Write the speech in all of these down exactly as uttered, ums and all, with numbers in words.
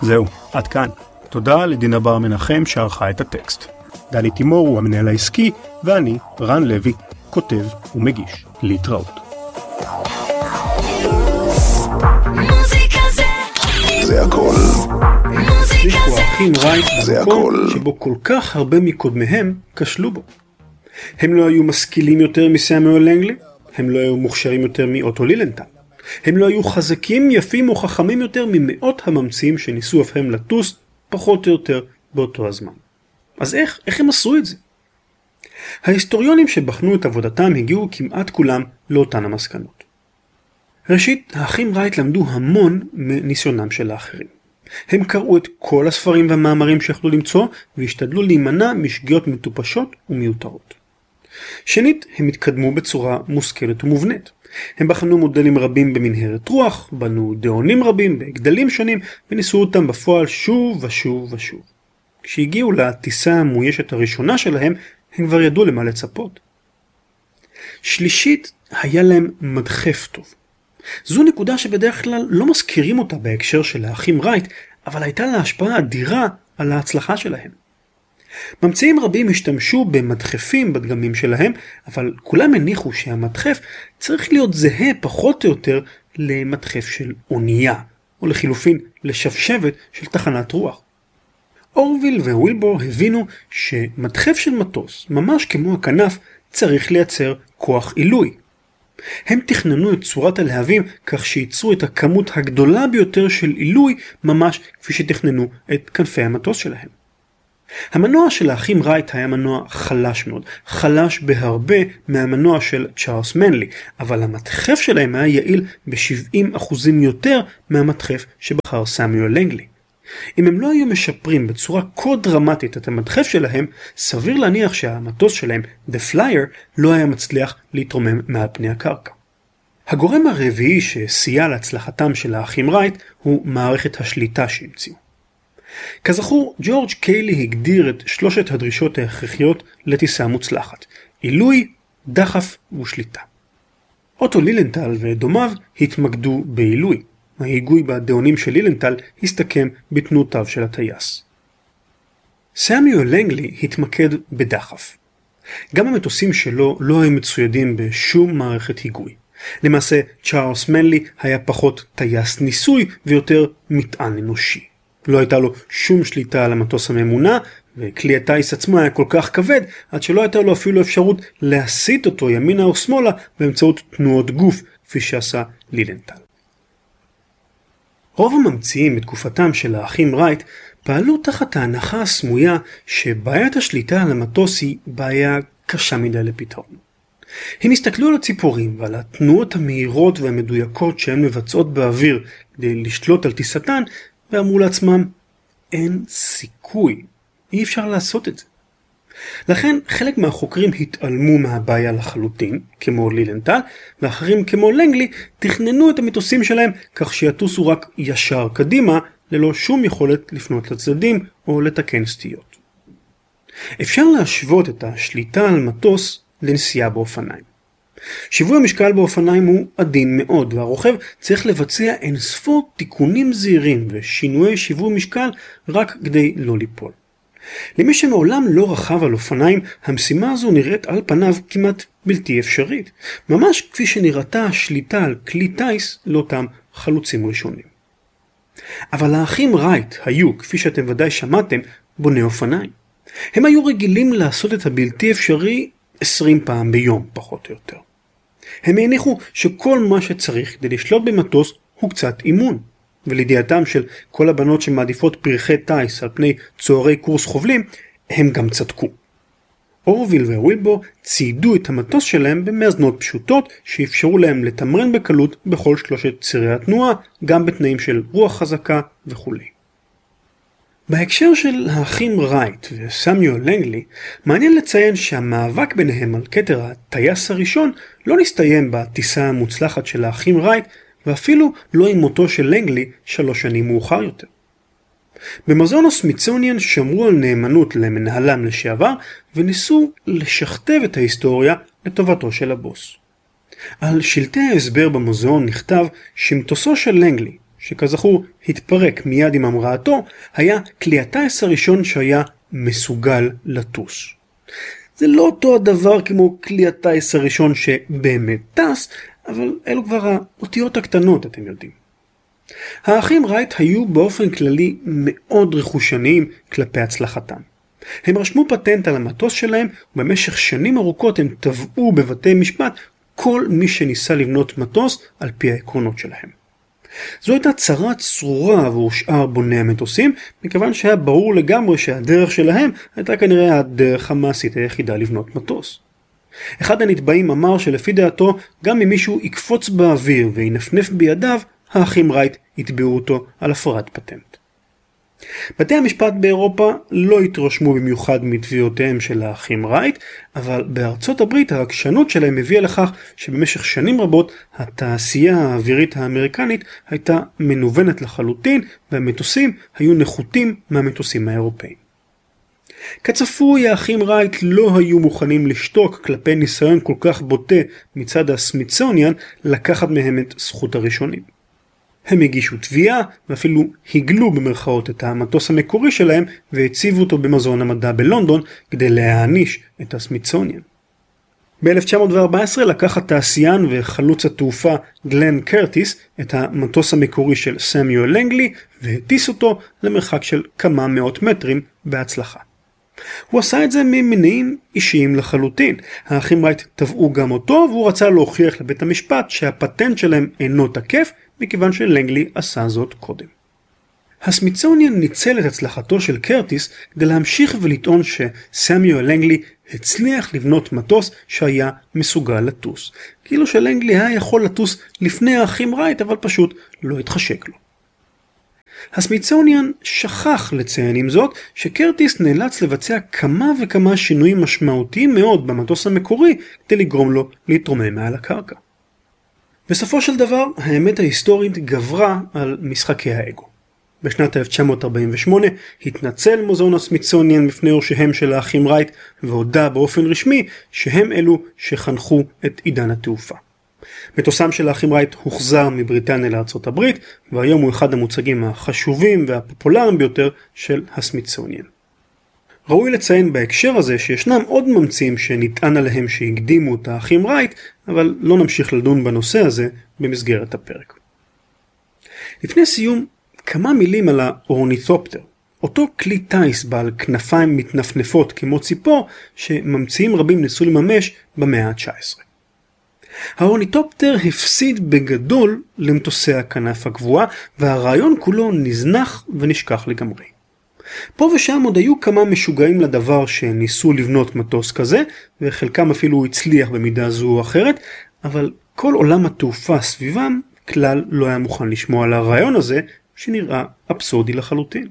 זהו, עד כאן. תודה לדינה בר מנחם שערכה את הטקסט. דני תימור הוא המנהל העסקי, ואני, רן לוי, כותב ומגיש. להתראות. זה הכל. הצליחו האחים רייט במקום שבו כל כך הרבה מקודמיהם כשלו בו. הם לא היו משכילים יותר מסמואל לנגלי, הם לא היו מוכשרים יותר מאוטו לילנטל, הם לא היו חזקים, יפים או חכמים יותר ממאות הממציאים שניסו אף הם לטוס פחות או יותר באותו הזמן. אז איך, איך הם עשו את זה? ההיסטוריונים שבחנו את עבודתם הגיעו כמעט כולם לאותן המסקנות. ראשית, האחים רייט למדו המון מניסיונם של האחרים. הם קראו את כל הספרים והמאמרים שיכלו למצוא, והשתדלו להימנע משגיאות מטופשות ומיותרות. שנית, הם התקדמו בצורה מושכלת ומובנית. הם בחנו מודלים רבים במנהרת רוח, בנו דאונים רבים בגדלים שונים, וניסו אותם בפועל שוב ושוב ושוב. כשהגיעו לטיסה המוישת הראשונה שלהם, הם כבר ידעו למה לצפות. שלישית, היה להם מדחף טוב. זו נקודה שבדרך כלל לא מזכירים אותה בהקשר של האחים רייט, אבל הייתה לה השפעה אדירה על ההצלחה שלהם. ממציאים רבים השתמשו במדחפים בדגמים שלהם, אבל כולם הניחו שהמדחף צריך להיות זהה פחות או יותר למדחף של אונייה, או לחילופין לשבשבת של תחנת רוח. אורוויל ווילבור הבינו שמדחף של מטוס, ממש כמו הכנף, צריך לייצר כוח עילוי. הם תכננו את צורת הלהבים כך שייצרו את הכמות הגדולה ביותר של עילוי, ממש כפי שתכננו את כנפי המטוס שלהם. המנוע של האחים רייט היה מנוע חלש מאוד, חלש בהרבה מהמנוע של צ'ארלס מנלי, אבל המדחף שלהם היה יעיל ב-שבעים אחוז יותר מהמדחף שבחר סמואל לנגלי. אם הם לא היו משפרים בצורה כה דרמטית את המדחף שלהם, סביר להניח שהמטוס שלהם, The Flyer, לא היה מצליח להתרומם מעל פני הקרקע. הגורם הרביעי שסייע להצלחתם של האחים רייט הוא מערכת השליטה שהמציאו. כזכור, ג'ורג' קיילי הגדיר את שלושת הדרישות ההכרחיות לטיסה מוצלחת: עילוי, דחף ושליטה. אוטו לילנטל ודומיו התמקדו בעילוי. ההיגוי בדאונים של לילנטל הסתכם בתנועותיו של הטייס. סמואל לנגלי התמקד בדחף. גם המטוסים שלו לא היו מצוידים בשום מערכת היגוי. למעשה, צ'ארלס מנלי היה פחות טייס ניסוי ויותר מטען אנושי. לא הייתה לו שום שליטה על המטוס הממונע, וכלי הטייס עצמו היה כל כך כבד, עד שלא הייתה לו אפילו אפשרות להסיט אותו ימינה או שמאלה באמצעות תנועות גוף, כפי שעשה לילנטל. רוב הממציאים בתקופתם של האחים רייט פעלו תחת ההנחה הסמויה שבעיית השליטה על המטוס היא בעיה קשה מדי לפתרון. הם הסתכלו על הציפורים ועל התנועות המהירות והמדויקות שהן מבצעות באוויר כדי לשלוט על טיסתן, ואמרו לעצמם, אין סיכוי, אי אפשר לעשות את זה. לכן חלק מהחוקרים התעלמו מהבעיה לחלוטין, כמו לילנטל, ואחרים כמו לנגלי תכננו את המטוסים שלהם כך שיטוסו רק ישר קדימה, ללא שום יכולת לפנות לצדדים או לתקן סטיות. אפשר להשוות את השליטה על מטוס לנסיעה באופניים. שיווי המשקל באופניים הוא עדין מאוד, והרוכב צריך לבצע אינספור תיקונים זהירים ושינויי שיווי משקל רק כדי לא ליפול. למי שמעולם לא רכב על אופניים, המשימה הזו נראית על פניו כמעט בלתי אפשרית, ממש כפי שנראתה השליטה על כלי טייס לאותם חלוצים ראשונים. אבל האחים רייט היו, כפי שאתם ודאי שמעתם, בוני אופניים. הם היו רגילים לעשות את הבלתי אפשרי עשרים פעם ביום, פחות או יותר. הם הניחו שכל מה שצריך כדי לשלוט במטוס הוא קצת אימון. ולידיעתם של כל הבנות שמעדיפות פרחי טייס על פני צוערי קורס חובלים, הם גם צדקו. אורוויל ווילבור ציידו את המטוס שלהם במאזנות פשוטות שאפשרו להם לתמרן בקלות בכל שלושת צירי התנועה, גם בתנאים של רוח חזקה וכו'. בהקשר של האחים רייט וסמואל לנגלי, מעניין לציין שהמאבק ביניהם על כתר הטייס הראשון לא נסתיים בטיסה המוצלחת של האחים רייט, ואפילו לא עם מותו של לנגלי שלוש שנים מאוחר יותר. במוזיאון הסמיתסוניאן שמרו על נאמנות למנהלם לשעבר, וניסו לשכתב את ההיסטוריה לטובתו של הבוס. על שלטי ההסבר במוזיאון נכתב שמטוסו של לנגלי, שכזכור התפרק מיד עם המראתו, היה כלי הטיס הראשון שהיה מסוגל לטוס. זה לא אותו הדבר כמו כלי הטיס הראשון שבאמת טס, אבל אלו כבר האותיות הקטנות, אתם יודעים. האחים רייט היו באופן כללי מאוד רכושניים כלפי הצלחתם. הם רשמו פטנט על המטוס שלהם, ובמשך שנים ארוכות הם תבעו בבתי משפט כל מי שניסה לבנות מטוס על פי העקרונות שלהם. זו הייתה צרה צרורה עבור שאר בוני המטוסים, מכיוון שהיה ברור לגמרי שהדרך שלהם הייתה כנראה הדרך המעשית היחידה לבנות מטוס. אחד הנתבעים אמר שלפי דעתו, גם אם מישהו יקפוץ באוויר וינפנף בידיו, האחים רייט יתבעו אותו על הפרת פטנט. בתי המשפט באירופה לא התרשמו במיוחד מתביעותיהם של האחים רייט, אבל בארצות הברית העקשנות שלהם הביאה לכך שבמשך שנים רבות התעשייה האווירית האמריקנית הייתה מנוונת לחלוטין, והמטוסים היו נחותים מהמטוסים האירופאים. כצפוי, האחים רייט לא היו מוכנים לשתוק כלפי ניסיון כל כך בוטה מצד הסמיתסוניאן לקחת מהם את זכות הראשונים. הם הגישו תביעה ואפילו הגלו במרכאות את המטוס המקורי שלהם והציבו אותו במוזיאון המדע בלונדון כדי להעניש את הסמיתסוניאן. ב-אלף תשע מאות וארבע עשרה לקח התעשיין וחלוץ התעופה גלן קרטיס את המטוס המקורי של סמיואל לנגלי והטיס אותו למרחק של כמה מאות מטרים בהצלחה. הוא עשה את זה ממניעים אישיים לחלוטין. האחים רייט תבעו גם אותו, והוא רצה להוכיח לבית המשפט שהפטנט שלהם אינו תקף, מכיוון שלנגלי עשה זאת קודם. הסמיתסוניאן ניצל את הצלחתו של קרטיס כדי להמשיך ולטעון שסמיואל לנגלי הצליח לבנות מטוס שהיה מסוגל לטוס. כאילו שלנגלי היה יכול לטוס לפני האחים רייט, אבל פשוט לא התחשק לו. הסמיתסוניאן שכח לציין עם זאת שקרטיס נאלץ לבצע כמה וכמה שינויים משמעותיים מאוד במטוס המקורי כדי לגרום לו להתרומם מעל הקרקע. בסופו של דבר, האמת ההיסטורית גברה על משחקי האגו. בשנת אלף תשע מאות ארבעים ושמונה התנצל מוזיאון הסמיתסוניאן בפני ראשיהם של האחים רייט והודע באופן רשמי שהם אלו שחנכו את עידן התעופה. מטוסם של האחים רייט הוחזר מבריטניה לארצות הברית, והיום הוא אחד המוצגים החשובים והפופולריים ביותר של הסמיתסוניאן. ראוי לציין בהקשר הזה שישנם עוד ממציאים שנטען עליהם שהקדימו את האחים רייט, אבל לא נמשיך לדון בנושא הזה במסגרת הפרק. לפני סיום, כמה מילים על האורניתופטר, אותו כלי טייס בעל כנפיים מתנפנפות כמו ציפור שממציאים רבים ניסו לממש במאה ה-תשע עשרה. האורניתופטר הפסיד בגדול למטוסי הכנף הקבועה, והרעיון כולו נזנח ונשכח לגמרי. פה ושם עוד היו כמה משוגעים לדבר שניסו לבנות מטוס כזה, וחלקם אפילו הצליח במידה זו או אחרת, אבל כל עולם התעופה סביבם כלל לא היה מוכן לשמוע על הרעיון הזה, שנראה אבסורדי לחלוטין.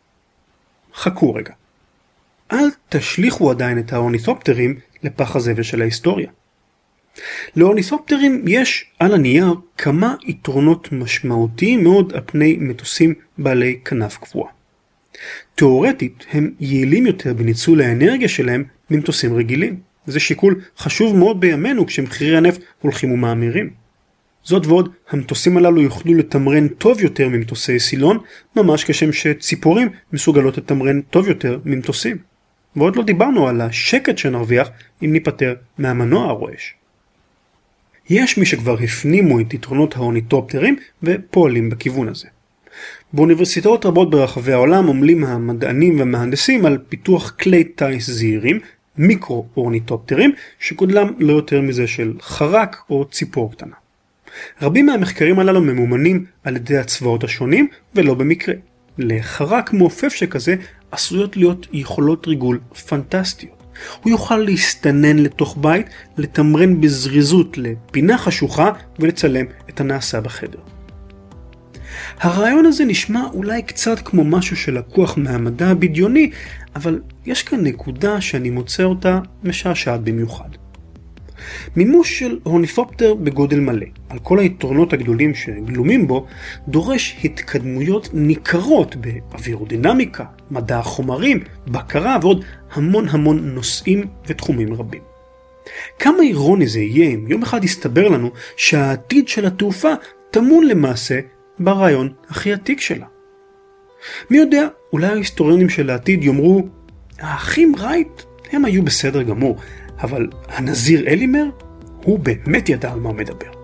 חכו רגע. אל תשליכו עדיין את האורניתופטרים לפח הזבל של ההיסטוריה. לאורניתופטרים יש על הנייר כמה יתרונות משמעותיים מאוד על פני מטוסים בעלי כנף קבועה. תיאורטית הם יעילים יותר בניצול האנרגיה שלהם ממטוסים רגילים. זה שיקול חשוב מאוד בימינו כשמחירי הנפט הולכים ומאמירים. זאת ועוד, המטוסים הללו יוכלו לתמרן טוב יותר ממטוסי סילון, ממש כשם שציפורים מסוגלות לתמרן טוב יותר ממטוסים. ועוד לא דיברנו על השקט שנרוויח אם ניפטר מהמנוע הרועש. יש מי שכבר הפנימו את יתרונות האורניתופטרים ופועלים בכיוון הזה. באוניברסיטאות רבות ברחבי העולם עמלים המדענים והמהנדסים על פיתוח כלי טייס זעירים, מיקרו-אורניתופטרים, שגודלם לא יותר מזה של חרק או ציפור קטנה. רבים מהמחקרים הללו ממומנים על ידי הצבאות השונים ולא במקרה. לחרק מעופף שכזה עשויות להיות יכולות ריגול פנטסטיות. הוא יוכל להסתנן לתוך בית, לתמרן בזריזות לפינה חשוכה ולצלם את הנעשה בחדר. הרעיון הזה נשמע אולי קצת כמו משהו שלקוח מהמדע הבדיוני, אבל יש כאן נקודה שאני מוצא אותה משעשעת במיוחד. מימוש של אורניתופטר בגודל מלא, על כל היתרונות הגדולים שגלומים בו, דורש התקדמויות ניכרות באווירודינמיקה, מדע החומרים, בקרה ועוד המון המון נושאים ותחומים רבים. כמה אירוני זה יהיה אם יום אחד יסתבר לנו שהעתיד של התעופה טמון למעשה ברעיון הכי עתיק שלה. מי יודע, אולי ההיסטוריונים של העתיד יאמרו, האחים רייט הם היו בסדר גמור, אבל הנזיר אלימר, הוא באמת ידע על מה הוא מדבר.